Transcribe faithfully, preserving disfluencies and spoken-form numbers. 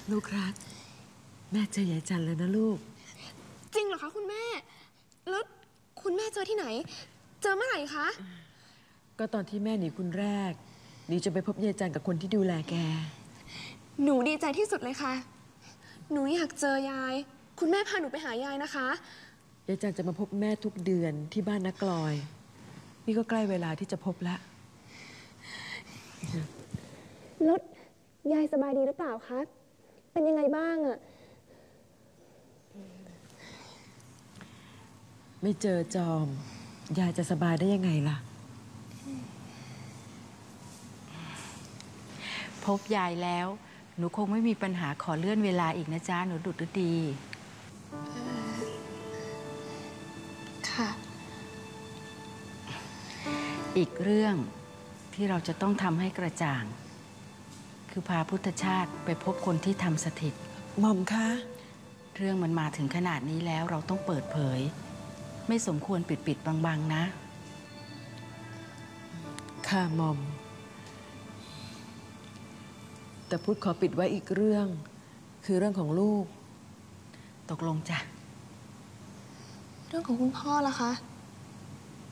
ลูกรักแม่เจอยายจันแล้วนะลูกจริงเหรอคะคุณแม่แล้วคุณแม่เจอที่ไหนเจอเมื่อไหร่คะก็ตอนที่แม่หนีคุณแรกหนีจะไปพบยายจันกับคนที่ดูแลแกหนูดีใจที่สุดเลยค่ะหนูอยากเจอยายคุณแม่พาหนูไปหายายนะคะยายจันจะมาพบแม่ทุกเดือนที่บ้านนักกลอยนี่ก็ใกล้เวลาที่จะพบละแล้วยายสบายดีหรือเปล่าคะเป็นยังไงบ้างอะไม่เจอจอมยายจะสบายได้ยังไงล่ะพบยายแล้วหนูคงไม่มีปัญหาขอเลื่อนเวลาอีกนะจ๊ะหนูดุดดีค่ะอีกเรื่องที่เราจะต้องทำให้กระจ่างคือพาพุทธชาติไปพบคนที่ทำสถิตหม่อมคะเรื่องมันมาถึงขนาดนี้แล้วเราต้องเปิดเผยไม่สมควรปิดปิดบังๆนะค่ะหม่อมแต่พุทธขอปิดไว้อีกเรื่องคือเรื่องของลูกตกลงจ้ะเรื่องของคุณพ่อล่ะคะ